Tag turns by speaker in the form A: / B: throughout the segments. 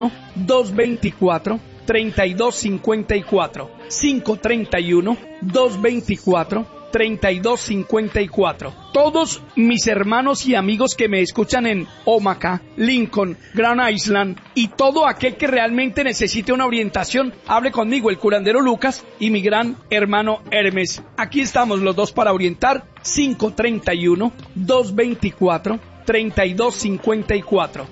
A: 531-224-3254. 531-224-3254. Todos mis hermanos y amigos que me escuchan en Omaha, Lincoln, Grand Island y todo aquel que realmente necesite una orientación, hable conmigo, el curandero Lucas y mi gran hermano Hermes. Aquí estamos los dos para orientar. 531-224-3254.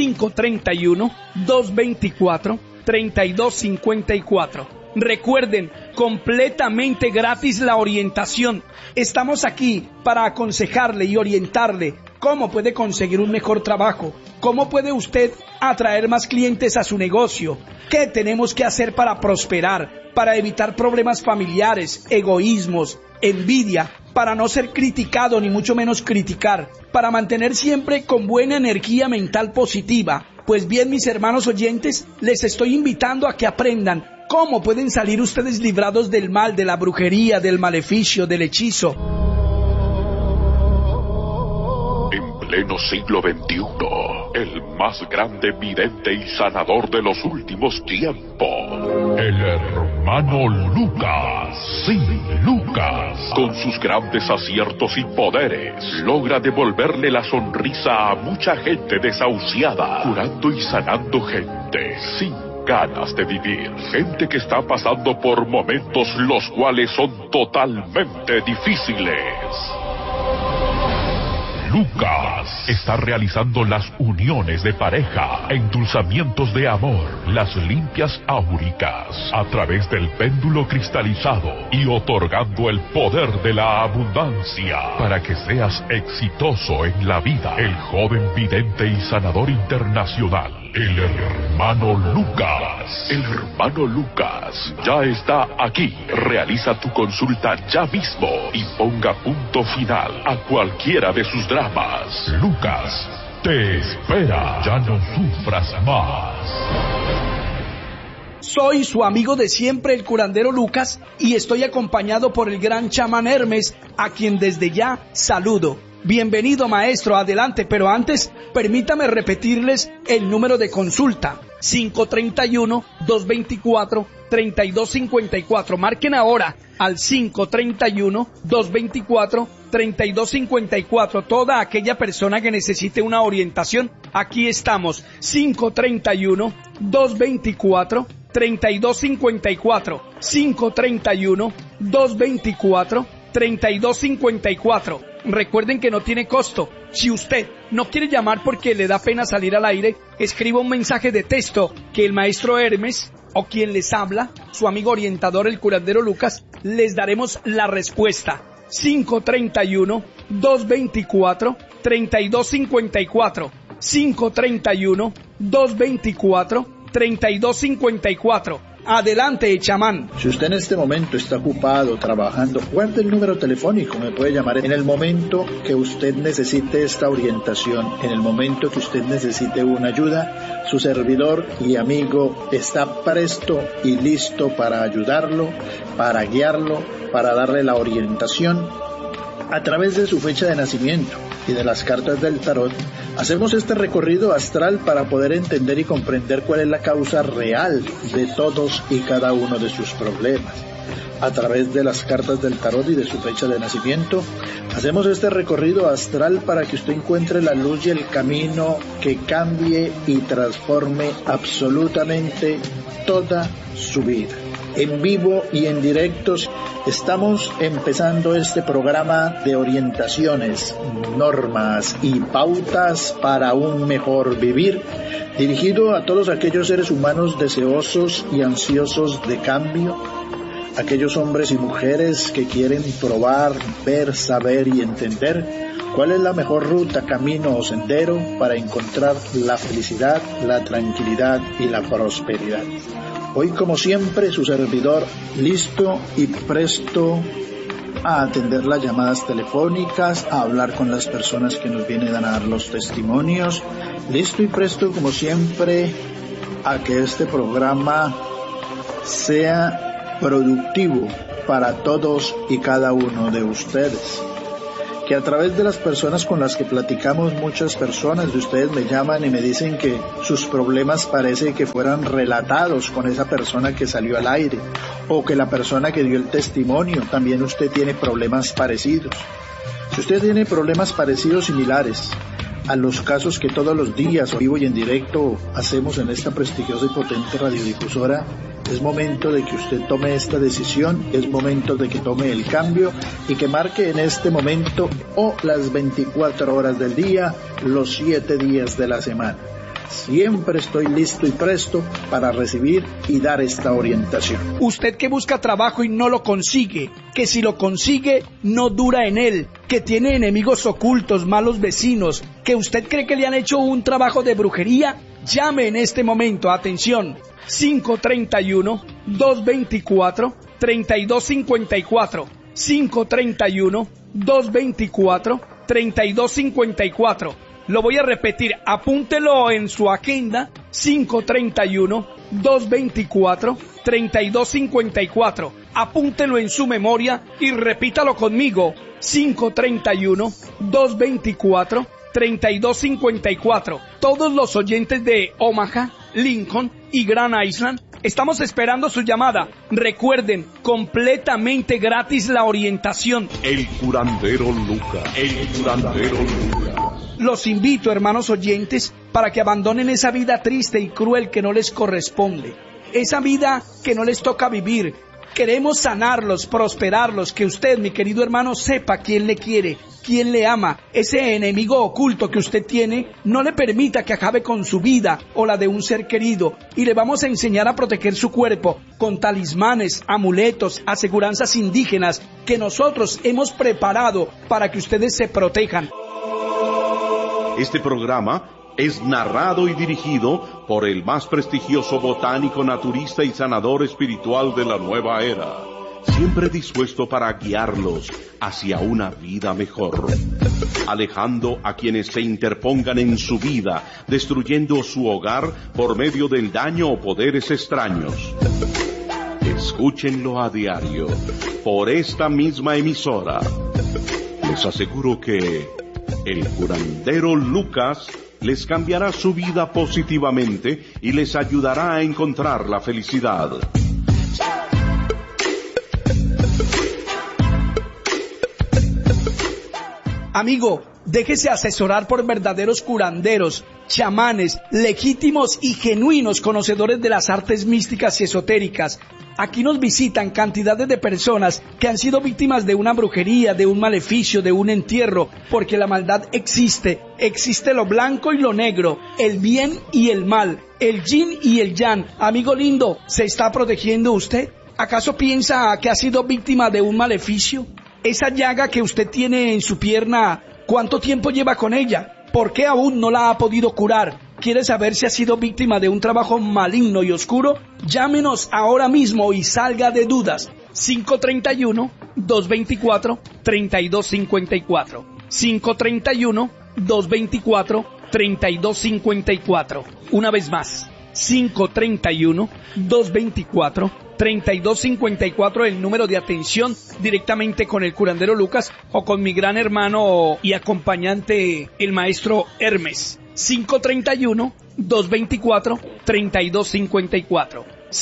A: 531-224-3254. Recuerden, completamente gratis la orientación. Estamos aquí para aconsejarle y orientarle cómo puede conseguir un mejor trabajo, cómo puede usted atraer más clientes a su negocio, qué tenemos que hacer para prosperar, para evitar problemas familiares, egoísmos, envidia, para no ser criticado ni mucho menos criticar, para mantener siempre con buena energía mental positiva. Pues bien, mis hermanos oyentes, les estoy invitando a que aprendan cómo pueden salir ustedes librados del mal, de la brujería, del maleficio, del hechizo.
B: En pleno siglo XXI, el más grande vidente y sanador de los últimos tiempos, el hermano Lucas. Sí, Lucas, con sus grandes aciertos y poderes, logra devolverle la sonrisa a mucha gente desahuciada, curando y sanando gente sin ganas de vivir, gente que está pasando por momentos los cuales son totalmente difíciles. Lucas está realizando las uniones de pareja, endulzamientos de amor, las limpias áuricas, a través del péndulo cristalizado y otorgando el poder de la abundancia para que seas exitoso en la vida. El joven vidente y sanador internacional, el hermano Lucas. El hermano Lucas ya está aquí. Realiza tu consulta ya mismo y ponga punto final a cualquiera de sus dramas. Lucas te espera. Ya no sufras más.
A: Soy su amigo de siempre, el curandero Lucas, y estoy acompañado por el gran chamán Hermes, a quien desde ya saludo. Bienvenido, maestro, adelante, pero antes, permítame repetirles el número de consulta: 531-224-3254. Marquen ahora al 531-224-3254. Toda aquella persona que necesite una orientación, aquí estamos. 531-224-3254. 531-224-3254. Recuerden que no tiene costo. Si usted no quiere llamar porque le da pena salir al aire, escriba un mensaje de texto que el maestro Hermes o quien les habla, su amigo orientador, el curandero Lucas, les daremos la respuesta. 531-224-3254. 531-224-3254. Adelante, chamán.
C: Si usted en este momento está ocupado, trabajando, guarde el número telefónico, me puede llamar en el momento que usted necesite esta orientación, en el momento que usted necesite una ayuda. Su servidor y amigo está presto y listo para ayudarlo, para guiarlo, para darle la orientación a través de su fecha de nacimiento y de las cartas del tarot. Hacemos este recorrido astral para poder entender y comprender cuál es la causa real de todos y cada uno de sus problemas. A través de las cartas del tarot y de su fecha de nacimiento, hacemos este recorrido astral para que usted encuentre la luz y el camino que cambie y transforme absolutamente toda su vida. En vivo y en directo estamos empezando este programa de orientaciones, normas y pautas para un mejor vivir, dirigido a todos aquellos seres humanos deseosos y ansiosos de cambio, aquellos hombres y mujeres que quieren probar, ver, saber y entender cuál es la mejor ruta, camino o sendero para encontrar la felicidad, la tranquilidad y la prosperidad. Hoy, como siempre, su servidor listo y presto a atender las llamadas telefónicas, a hablar con las personas que nos vienen a dar los testimonios, listo y presto, como siempre, a que este programa sea productivo para todos y cada uno de ustedes. que a través de las personas con las que platicamos, muchas personas de ustedes me llaman y me dicen que sus problemas parece que fueran relatados con esa persona que salió al aire, o que la persona que dio el testimonio, también usted tiene problemas parecidos. Si usted tiene problemas parecidos, similares a los casos que todos los días, vivo y en directo, hacemos en esta prestigiosa y potente radiodifusora, es momento de que usted tome esta decisión, es momento de que tome el cambio y que marque en este momento o las 24 horas del día, los 7 días de la semana. Siempre estoy listo y presto para recibir y dar esta orientación.
A: Usted que busca trabajo y no lo consigue, que si lo consigue no dura en él, que tiene enemigos ocultos, malos vecinos, que usted cree que le han hecho un trabajo de brujería, llame en este momento, atención, 531-224-3254, 531-224-3254. Lo voy a repetir, apúntelo en su agenda, 531-224-3254. Apúntelo en su memoria y repítalo conmigo, 531-224-3254. Todos los oyentes de Omaha, Lincoln y Grand Island, estamos esperando su llamada. Recuerden, completamente gratis la orientación.
B: El curandero Lucas. El curandero Lucas.
A: Los invito, hermanos oyentes, para que abandonen esa vida triste y cruel que no les corresponde, esa vida que no les toca vivir. Queremos sanarlos, prosperarlos, que usted, mi querido hermano, sepa quién le quiere, quién le ama. Ese enemigo oculto que usted tiene, no le permita que acabe con su vida o la de un ser querido. Y le vamos a enseñar a proteger su cuerpo con talismanes, amuletos, aseguranzas indígenas que nosotros hemos preparado para que ustedes se protejan.
D: Este programa es narrado y dirigido por el más prestigioso botánico, naturista y sanador espiritual de la nueva era, siempre dispuesto para guiarlos hacia una vida mejor, alejando a quienes se interpongan en su vida, destruyendo su hogar por medio del daño o poderes extraños. Escúchenlo a diario por esta misma emisora. Les aseguro que el curandero Lucas les cambiará su vida positivamente y les ayudará a encontrar la felicidad.
A: Amigo, déjese asesorar por verdaderos curanderos, chamanes, legítimos y genuinos conocedores de las artes místicas y esotéricas. Aquí nos visitan cantidades de personas que han sido víctimas de una brujería, de un maleficio, de un entierro, porque la maldad existe. Existe lo blanco y lo negro, el bien y el mal, el yin y el yang. Amigo lindo, ¿se está protegiendo usted? ¿Acaso piensa que ha sido víctima de un maleficio? Esa llaga que usted tiene en su pierna, ¿cuánto tiempo lleva con ella? ¿Por qué aún no la ha podido curar? ¿Quiere saber si ha sido víctima de un trabajo maligno y oscuro? Llámenos ahora mismo y salga de dudas. 531-224-3254. 531-224-3254. Una vez más. 531-224-3254, el número de atención directamente con el curandero Lucas o con mi gran hermano y acompañante, el maestro Hermes. 531-224-3254.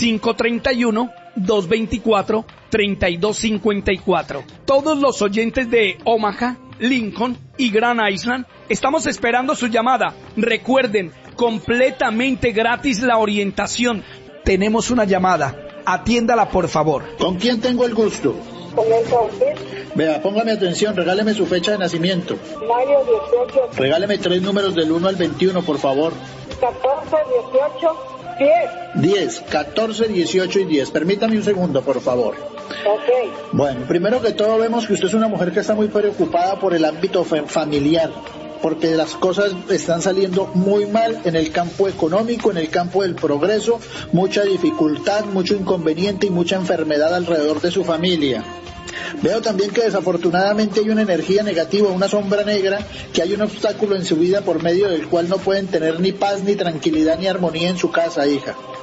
A: 531-224-3254. Todos los oyentes de Omaha, Lincoln y Grand Island, estamos esperando su llamada. Recuerden, completamente gratis la orientación. Tenemos una llamada. Atiéndala, por favor.
C: ¿Con quién tengo el gusto?
E: Con el Sauces.
C: Vea, póngame atención, regáleme su fecha de nacimiento.
E: Mayo 18.
C: Regáleme 3 números del 1 al 21, por favor.
E: 14, 18, 10.
C: 10, 14, 18 y 10. Permítame un segundo, por favor.
E: Ok.
C: Bueno, primero que todo vemos que usted es una mujer que está muy preocupada por el ámbito familiar, porque las cosas están saliendo muy mal en el campo económico, en el campo del progreso, mucha dificultad, mucho inconveniente y mucha enfermedad alrededor de su familia. Veo también que desafortunadamente hay una energía negativa, una sombra negra, que hay un obstáculo en su vida por medio del cual no pueden tener ni paz, ni tranquilidad, ni armonía en su casa, hija.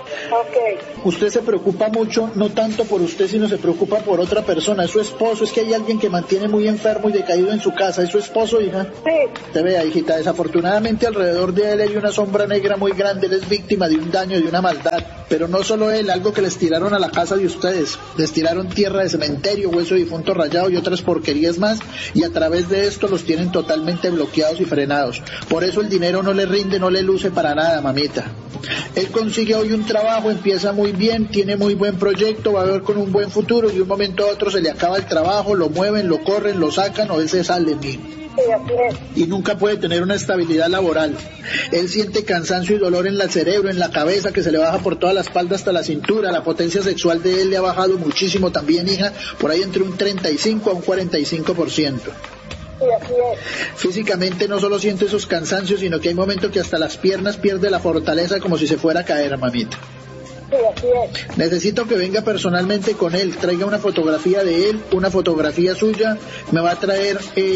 E: Ok.
C: Usted se preocupa mucho, no tanto por usted, sino se preocupa por otra persona. Es su esposo, es que hay alguien que mantiene muy enfermo y decaído en su casa. ¿Es su esposo, hija?
E: Sí.
C: Te vea, hijita, desafortunadamente alrededor de él hay una sombra negra muy grande. Él es víctima de un daño, de una maldad. Pero no solo él, algo que les tiraron a la casa de ustedes. Les tiraron tierra de cementerio, hueso de difunto rayado y otras porquerías más. Y a través de esto los tienen totalmente bloqueados y frenados. Por eso el dinero no le rinde, no le luce para nada, mamita. Él consigue hoy un trabajo, empieza muy bien, tiene muy buen proyecto, va a ver con un buen futuro y de un momento a otro se le acaba el trabajo, lo mueven, lo corren, lo sacan o él se sale, mijo.
E: Sí, así es.
C: Y nunca puede tener una estabilidad laboral. Él siente cansancio y dolor en el cerebro, en la cabeza, que se le baja por toda la espalda hasta la cintura. La potencia sexual de él le ha bajado muchísimo también, hija, por ahí entre un 35 a un 45%.
E: Sí, así es.
C: Físicamente no solo siente esos cansancios, sino que hay momentos que hasta las piernas pierde la fortaleza como si se fuera a caer, mamita.
E: Sí, así es.
C: Necesito que venga personalmente con él, traiga una fotografía de él, una fotografía suya, me va a traer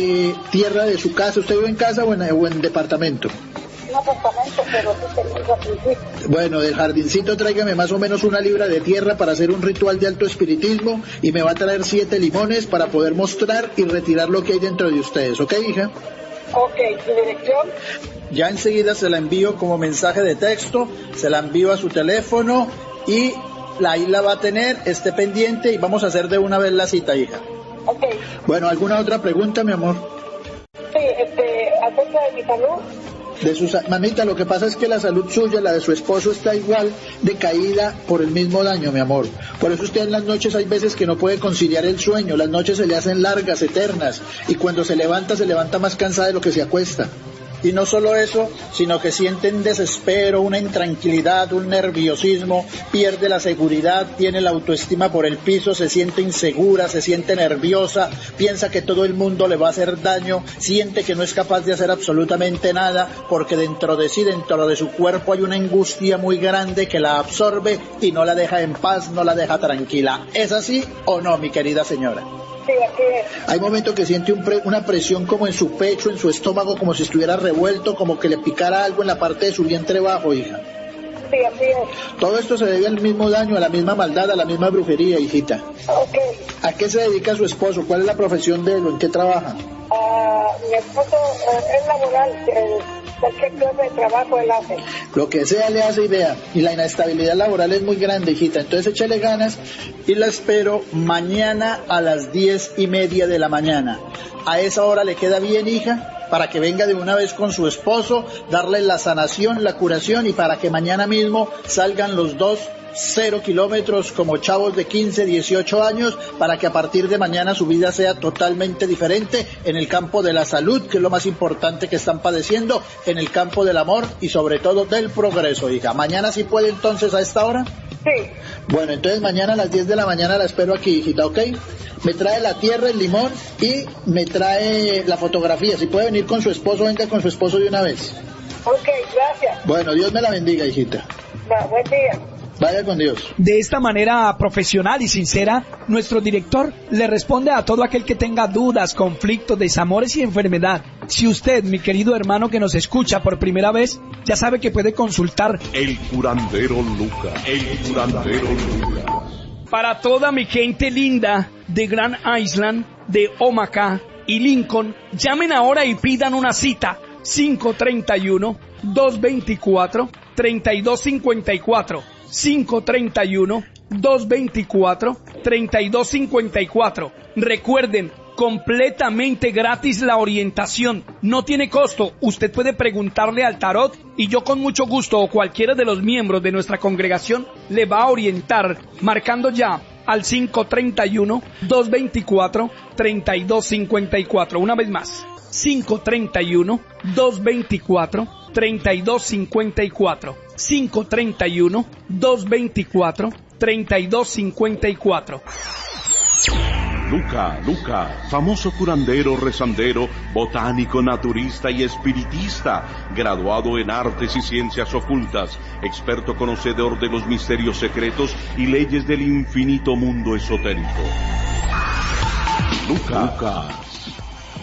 C: tierra de su casa. ¿Usted vive en casa o en departamento?
E: Un apartamento, pero sí tengo un jardincito.
C: Bueno, del jardincito tráigame más o menos 1 libra de tierra para hacer un ritual de alto espiritismo y me va a traer 7 limones para poder mostrar y retirar lo que hay dentro de ustedes, ¿ok, hija?
E: Ok, ¿su dirección?
C: Ya enseguida se la envío como mensaje de texto, se la envío a su teléfono y ahí la va a tener, esté pendiente y vamos a hacer de una vez la cita, hija.
E: Ok.
C: Bueno, ¿alguna otra pregunta, mi amor?
E: Sí, acerca de mi salud.
C: Mamita, lo que pasa es que la salud suya, la de su esposo, está igual decaída por el mismo daño, mi amor. Por eso usted en las noches hay veces que no puede conciliar el sueño, las noches se le hacen largas, eternas, y cuando se levanta más cansada de lo que se acuesta. Y no solo eso, sino que siente un desespero, una intranquilidad, un nerviosismo, pierde la seguridad, tiene la autoestima por el piso, se siente insegura, se siente nerviosa, piensa que todo el mundo le va a hacer daño, siente que no es capaz de hacer absolutamente nada, porque dentro de sí, dentro de su cuerpo hay una angustia muy grande que la absorbe y no la deja en paz, no la deja tranquila. ¿Es así o no, mi querida señora?
E: Sí, así es.
C: Hay momentos que siente una presión como en su pecho, en su estómago, como si estuviera revuelto, como que le picara algo en la parte de su vientre bajo, hija.
E: Sí, así es.
C: Todo esto se debe al mismo daño, a la misma maldad, a la misma brujería, hijita.
E: Ok.
C: ¿A qué se dedica su esposo? ¿Cuál es la profesión de él o en qué trabaja?
E: Mi esposo es laboral, cualquier clase de trabajo él hace.
C: Lo que sea le hace idea. Y la inestabilidad laboral es muy grande, hijita. Entonces échale ganas y la espero mañana a las 10:30 de la mañana. ¿A esa hora le queda bien, hija? Para que venga de una vez con su esposo, darle la sanación, la curación y para que mañana mismo salgan los dos 0 kilómetros como chavos de 15, 18 años para que a partir de mañana su vida sea totalmente diferente en el campo de la salud, que es lo más importante que están padeciendo, en el campo del amor y sobre todo del progreso, hija. ¿Mañana sí puede entonces a esta hora?
E: Sí.
C: Bueno, entonces mañana a las 10 de la mañana la espero aquí, hijita, ¿ok? Me trae la tierra, el limón y me trae la fotografía. Si puede venir con su esposo, venga con su esposo de una vez.
E: Ok, gracias.
C: Bueno, Dios me la bendiga, hijita.
E: Buen día.
C: Vaya con Dios.
A: De esta manera profesional y sincera, nuestro director le responde a todo aquel que tenga dudas, conflictos, desamores y enfermedad. Si usted, mi querido hermano que nos escucha por primera vez, ya sabe que puede consultar
D: El curandero Lucas. El curandero Lucas.
A: para toda mi gente linda de Grand Island, de Omaha y Lincoln. Llamen ahora y pidan una cita. 531-224-3254. 531-224-3254. Recuerden, completamente gratis la orientación, no tiene costo. Usted puede preguntarle al tarot y yo con mucho gusto o cualquiera de los miembros de nuestra congregación le va a orientar marcando ya al 531-224-3254. Una vez más, 531-224-3254. 531-224-3254.
D: Luca, famoso curandero, rezandero, botánico, naturista y espiritista, graduado en artes y ciencias ocultas, experto conocedor de los misterios secretos y leyes del infinito mundo esotérico. Lucas,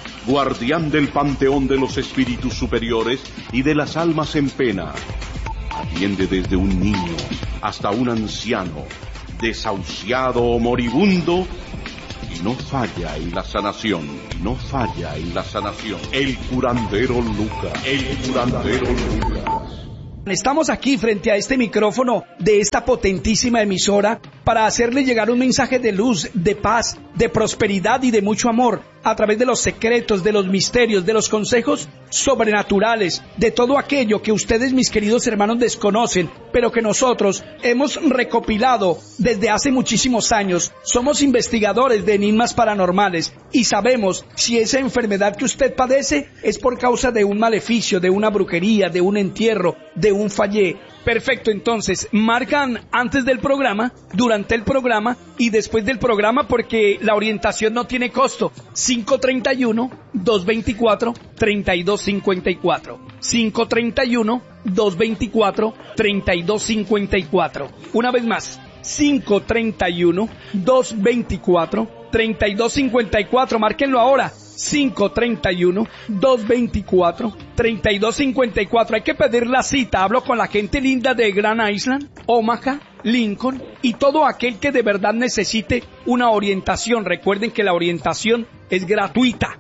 D: guardián del panteón de los espíritus superiores y de las almas en pena. Atiende desde un niño hasta un anciano, desahuciado o moribundo, y no falla en la sanación, no falla en la sanación. El curandero Lucas, el curandero Lucas.
A: Estamos aquí frente a este micrófono de esta potentísima emisora para hacerle llegar un mensaje de luz, de paz, de prosperidad y de mucho amor a través de los secretos, de los misterios, de los consejos sobrenaturales, de todo aquello que ustedes, mis queridos hermanos, desconocen, pero que nosotros hemos recopilado desde hace muchísimos años. Somos investigadores de enigmas paranormales y sabemos si esa enfermedad que usted padece es por causa de un maleficio, de una brujería, de un entierro, de un fallé. Perfecto, entonces, marcan antes del programa, durante el programa y después del programa porque la orientación no tiene costo. 531-224-3254. 531-224-3254. Una vez más, 531-224-3254. Márquenlo ahora. 531-224-3254. Hay que pedir la cita. Hablo con la gente linda de Grand Island, Omaha, Lincoln y todo aquel que de verdad necesite una orientación. Recuerden que la orientación es gratuita.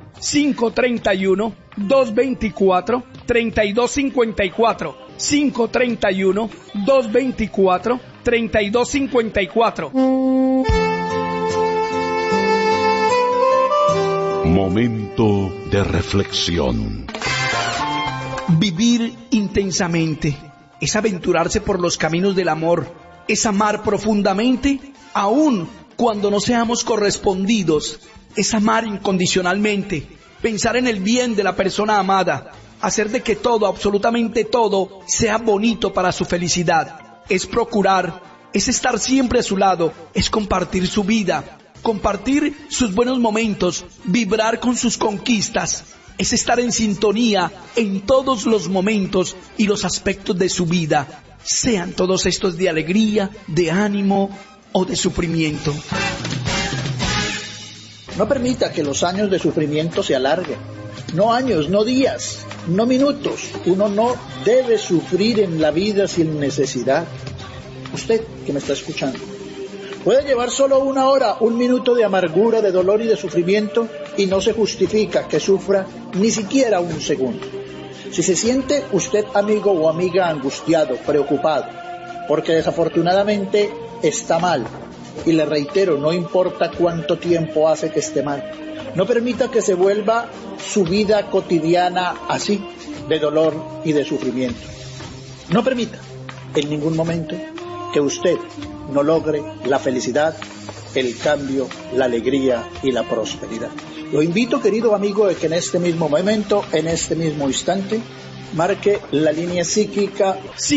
A: 531-224-3254. 531-224-3254.
D: Momento de reflexión.
A: Vivir intensamente es aventurarse por los caminos del amor, es amar profundamente, aun cuando no seamos correspondidos, es amar incondicionalmente, pensar en el bien de la persona amada, hacer de que todo, absolutamente todo, sea bonito para su felicidad, es procurar, es estar siempre a su lado, es compartir su vida, compartir sus buenos momentos, vibrar con sus conquistas, es estar en sintonía en todos los momentos y los aspectos de su vida, sean todos estos de alegría, de ánimo o de sufrimiento.
C: No permita que los años de sufrimiento se alarguen. No años, no días, no minutos. Uno no debe sufrir en la vida sin necesidad. Usted que me está escuchando, puede llevar solo 1 hora, 1 minuto de amargura, de dolor y de sufrimiento y no se justifica que sufra ni siquiera 1 segundo. Si se siente usted amigo o amiga angustiado, preocupado, porque desafortunadamente está mal, y le reitero, no importa cuánto tiempo hace que esté mal, no permita que se vuelva su vida cotidiana así, de dolor y de sufrimiento. No permita en ningún momento que usted no logre la felicidad, el cambio, la alegría y la prosperidad. Lo invito, querido amigo, de que en este mismo momento, en este mismo instante, marque la línea psíquica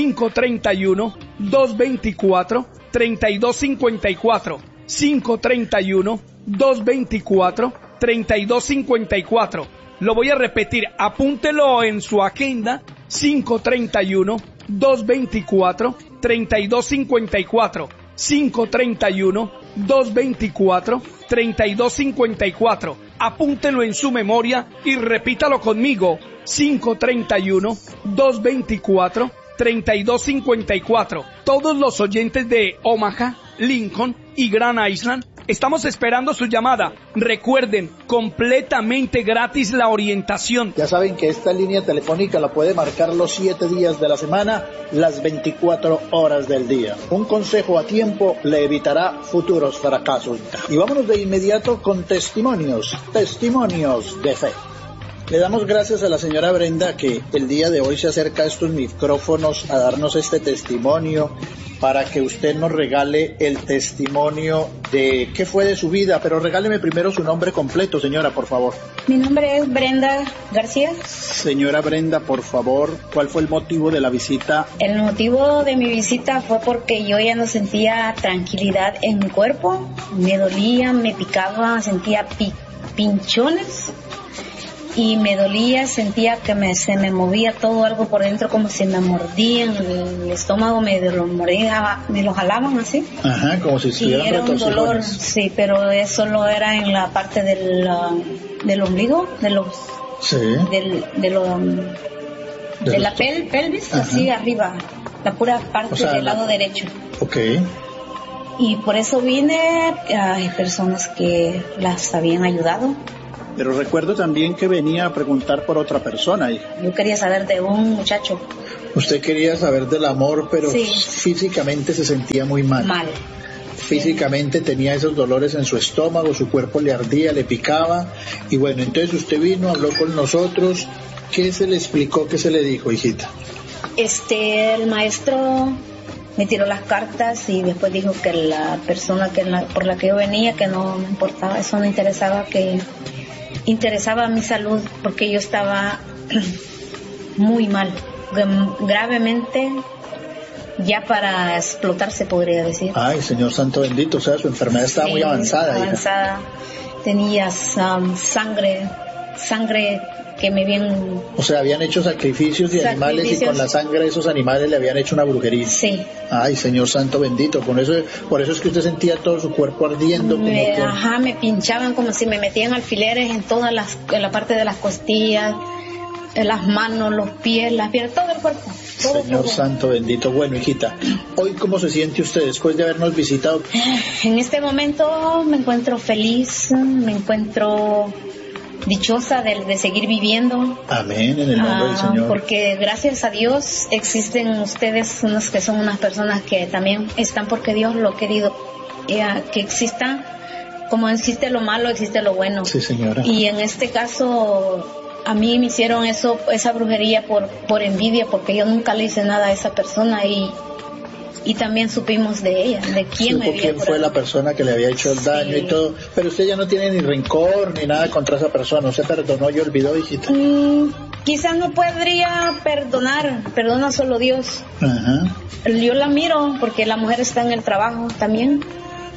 A: 531-224-3254. 531-224-3254. Lo voy a repetir, apúntelo en su agenda. 531-224-3254. 531-224-3254. Apúntelo en su memoria y repítalo conmigo. 531-224-3254. Todos los oyentes de Omaha, Lincoln y Grand Island, estamos esperando su llamada. Recuerden, completamente gratis la orientación.
C: Ya saben que esta línea telefónica la puede marcar los 7 días de la semana, las 24 horas del día. Un consejo a tiempo le evitará futuros fracasos. Y vámonos de inmediato con testimonios de fe. Le damos gracias a la señora Brenda que el día de hoy se acerca a estos micrófonos a darnos este testimonio para que usted nos regale el testimonio de qué fue de su vida, pero regáleme primero su nombre completo, señora, por favor.
F: Mi nombre es Brenda García.
C: Señora Brenda, por favor, ¿cuál fue el motivo de la visita?
F: El motivo de mi visita fue porque yo ya no sentía tranquilidad en mi cuerpo, me dolía, me picaba, sentía pinchones. Y me dolía, sentía que se me movía todo algo por dentro, como si me mordían el estómago, me lo jalaban así.
C: Ajá, como si estuvieran
F: retorcijones. Y era un dolor, sí, pero eso lo era en la parte del ombligo, de la pelvis, ajá, así arriba. la pura parte del lado derecho.
C: Ok.
F: Y por eso vine. Hay personas que las habían ayudado.
C: Pero recuerdo también que venía a preguntar por otra persona, hija.
F: Yo quería saber de un muchacho.
C: Usted quería saber del amor, pero
F: sí,
C: físicamente se sentía muy mal.
F: Mal.
C: Físicamente tenía esos dolores en su estómago, su cuerpo le ardía, le picaba. Y bueno, entonces usted vino, habló con nosotros. ¿Qué se le explicó, qué se le dijo, hijita?
F: El maestro me tiró las cartas y después dijo que la persona por la que yo venía, que no me importaba, eso no interesaba, que interesaba mi salud, porque yo estaba muy mal, gravemente, ya para explotar, se podría decir.
C: Ay, Señor Santo bendito, o sea, su enfermedad estaba muy avanzada.
F: Avanzada. Tenía sangre que me habían...
C: O sea, habían hecho sacrificios de animales y con la sangre de esos animales le habían hecho una brujería.
F: Sí.
C: Ay, Señor Santo bendito, por eso es que usted sentía todo su cuerpo ardiendo.
F: Me pinchaban como si me metían alfileres en la parte de las costillas, en las manos, los pies, las piernas, todo el cuerpo.
C: Señor Santo bendito. Bueno, hijita, ¿hoy cómo se siente usted después de habernos visitado?
F: En este momento me encuentro feliz, me encuentro dichosa de seguir viviendo.
C: Amén, en el nombre del Señor.
F: Porque gracias a Dios existen ustedes, unos que son unas personas que también están porque Dios lo ha querido, que existan. Como existe lo malo, existe lo bueno.
C: Sí, señora.
F: Y en este caso, a mí me hicieron esa brujería por envidia, porque yo nunca le hice nada a esa persona y también supimos de ella, de quién me había
C: quién fue la persona que le había hecho el daño y todo. Pero usted ya no tiene ni rencor ni nada contra esa persona. ¿Usted perdonó y olvidó, hijita?
F: Quizás no podría perdonar, perdona solo Dios.
C: Ajá.
F: Yo la miro porque la mujer está en el trabajo también.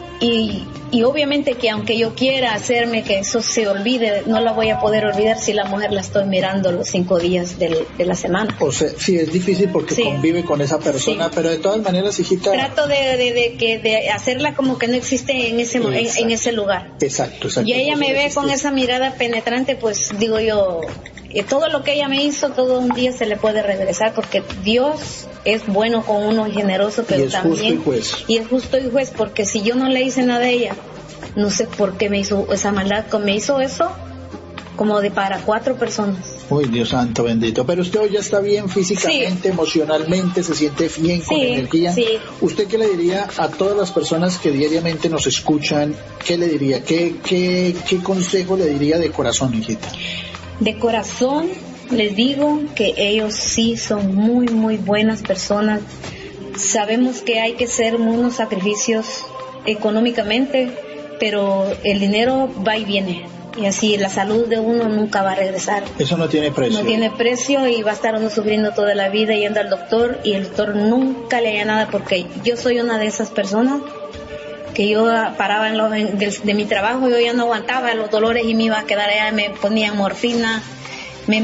F: Y obviamente que aunque yo quiera hacerme que eso se olvide, no la voy a poder olvidar si la mujer la estoy mirando los 5 días de la semana.
C: O sea, sí, es difícil porque convive con esa persona, pero de todas maneras, hijita...
F: Trato de hacerla como que no existe en ese lugar.
C: Exacto.
F: Y ella me ve con esa mirada penetrante, pues digo yo, todo lo que ella me hizo, todo un día se le puede regresar, porque Dios es bueno con uno y generoso, pero también... Y es justo y juez, porque si yo no le hice nada a ella, no sé por qué me hizo esa maldad, me hizo eso como para 4 personas.
C: Uy, Dios santo bendito. Pero usted hoy ya está bien físicamente, emocionalmente, se siente bien, con energía.
F: Sí.
C: ¿Usted qué le diría a todas las personas que diariamente nos escuchan? ¿Qué le diría? ¿Qué consejo le diría de corazón, hijita?
F: De corazón les digo que ellos sí son muy, muy buenas personas. Sabemos que hay que hacer unos sacrificios económicamente, pero el dinero va y viene. Y así la salud de uno nunca va a regresar.
C: Eso no tiene precio.
F: No tiene precio y va a estar uno sufriendo toda la vida yendo al doctor y el doctor nunca le haga nada, porque yo soy una de esas personas que yo paraba de mi trabajo, yo ya no aguantaba los dolores y me iba a quedar allá, me ponían morfina, me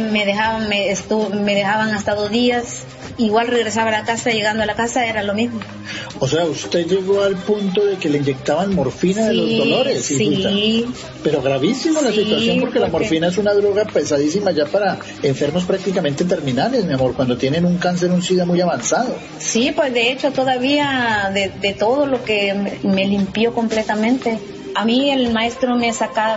F: dejaban hasta 2 días. Igual regresaba a la casa, llegando a la casa era lo mismo.
C: O sea, usted llegó al punto de que le inyectaban morfina de los dolores.
F: Sí.
C: Pero gravísima la situación, porque la morfina es una droga pesadísima ya para enfermos prácticamente terminales, mi amor, cuando tienen un cáncer, un SIDA muy avanzado.
F: Sí, pues de hecho todavía de todo lo que me limpió completamente. A mí el maestro me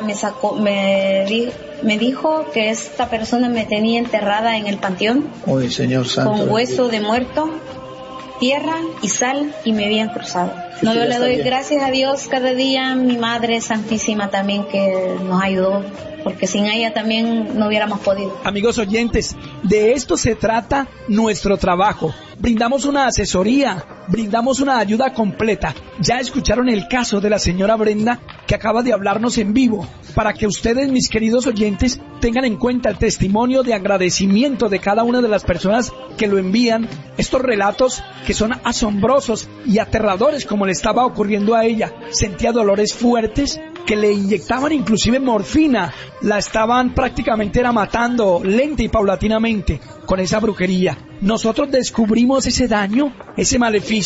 F: dijo que esta persona me tenía enterrada en el panteón.
C: Uy, Señor Santo.
F: Con hueso de muerto, tierra y sal, y me habían cruzado. No, yo le doy gracias a Dios cada día, mi Madre Santísima también, que nos ayudó, porque sin ella también no hubiéramos podido.
A: Amigos oyentes, de esto se trata nuestro trabajo. Brindamos una asesoría, brindamos una ayuda completa. Ya escucharon el caso de la señora Brenda, que acaba de hablarnos en vivo, para que ustedes, mis queridos oyentes, tengan en cuenta el testimonio de agradecimiento de cada una de las personas que lo envían, estos relatos que son asombrosos y aterradores, como le estaba ocurriendo a ella. Sentía dolores fuertes, que le inyectaban inclusive morfina, la estaban prácticamente matando lenta y paulatinamente con esa brujería. Nosotros descubrimos ese daño, ese maleficio,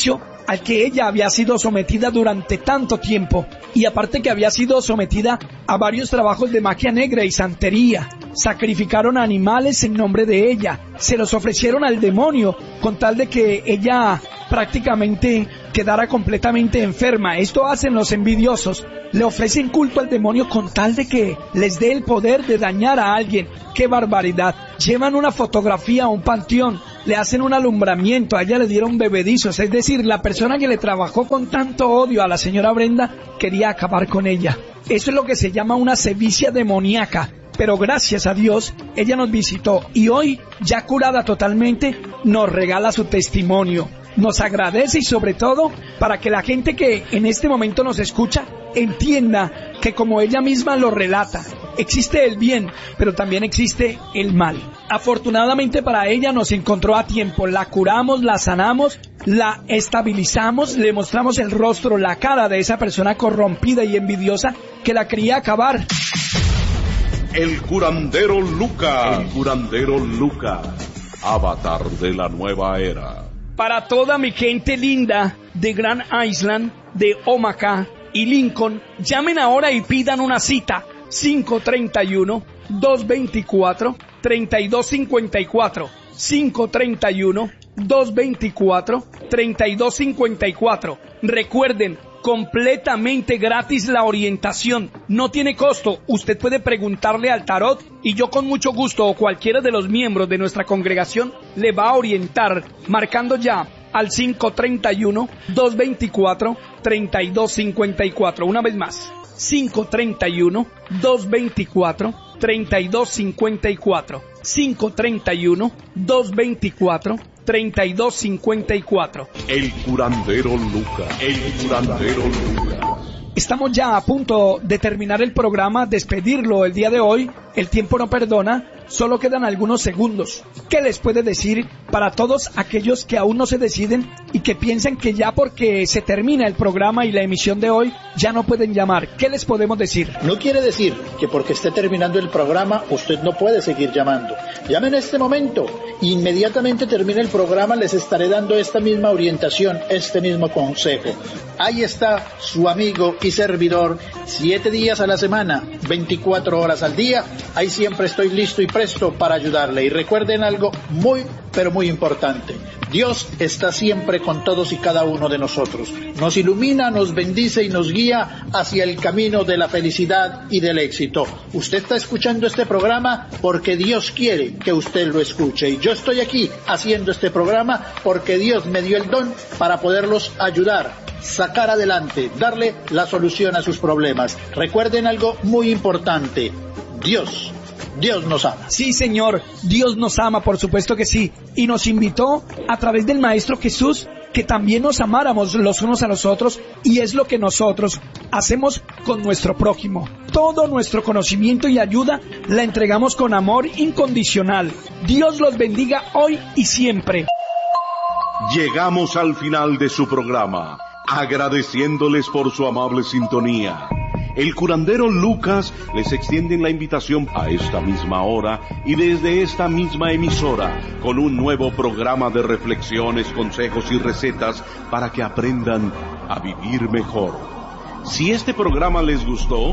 A: al que ella había sido sometida durante tanto tiempo. Y aparte que había sido sometida a varios trabajos de magia negra y santería. Sacrificaron animales en nombre de ella, se los ofrecieron al demonio con tal de que ella prácticamente quedara completamente enferma. Esto hacen los envidiosos, le ofrecen culto al demonio con tal de que les dé el poder de dañar a alguien. ¡Qué barbaridad! Llevan una fotografía a un panteón, le hacen un alumbramiento, a ella le dieron bebedizos, es decir, la persona que le trabajó con tanto odio a la señora Brenda quería acabar con ella. Eso es lo que se llama una sevicia demoníaca. Pero gracias a Dios, ella nos visitó y hoy, ya curada totalmente, nos regala su testimonio. Nos agradece y sobre todo para que la gente que en este momento nos escucha entienda que como ella misma lo relata, existe el bien, pero también existe el mal. Afortunadamente para ella nos encontró a tiempo, la curamos, la sanamos, la estabilizamos, le mostramos el rostro, la cara de esa persona corrompida y envidiosa que la quería acabar.
D: El curandero Lucas. El curandero Lucas, avatar de la nueva era.
A: Para toda mi gente linda de Grand Island, de Omaha y Lincoln, llamen ahora y pidan una cita. 531-224-3254. 531-224-3254. Recuerden, completamente gratis la orientación, no tiene costo. Usted puede preguntarle al tarot y yo con mucho gusto o cualquiera de los miembros de nuestra congregación le va a orientar marcando ya al 531-224-3254. Una vez más, 531-224-3254. 531-224-3254.
D: El curandero Lucas. El curandero Lucas.
A: Estamos ya a punto de terminar el programa, despedirlo el día de hoy. El tiempo no perdona, solo quedan algunos segundos. ¿Qué les puede decir para todos aquellos que aún no se deciden y que piensan que ya porque se termina el programa y la emisión de hoy, ya no pueden llamar? ¿Qué les podemos decir?
C: No quiere decir que porque esté terminando el programa, usted no puede seguir llamando. Llame en este momento. Inmediatamente termine el programa, les estaré dando esta misma orientación, este mismo consejo. Ahí está su amigo y servidor, 7 días a la semana, 24 horas al día. Ahí siempre estoy listo y presto para ayudarle. Y recuerden algo muy, pero muy importante. Dios está siempre con todos y cada uno de nosotros. Nos ilumina, nos bendice y nos guía hacia el camino de la felicidad y del éxito. Usted está escuchando este programa porque Dios quiere que usted lo escuche. Y yo estoy aquí haciendo este programa porque Dios me dio el don para poderlos ayudar, sacar adelante, darle la solución a sus problemas. Recuerden algo muy importante. Dios nos ama.
A: Sí, Señor, Dios nos ama, por supuesto que sí. Y nos invitó a través del Maestro Jesús que también nos amáramos los unos a los otros, y es lo que nosotros hacemos con nuestro prójimo. Todo nuestro conocimiento y ayuda la entregamos con amor incondicional. Dios los bendiga hoy y siempre.
D: Llegamos al final de su programa, agradeciéndoles por su amable sintonía. El curandero Lucas les extiende la invitación a esta misma hora y desde esta misma emisora con un nuevo programa de reflexiones, consejos y recetas para que aprendan a vivir mejor. Si este programa les gustó,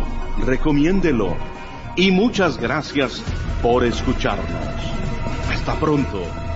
D: recomiéndelo y muchas gracias por escucharnos. Hasta pronto.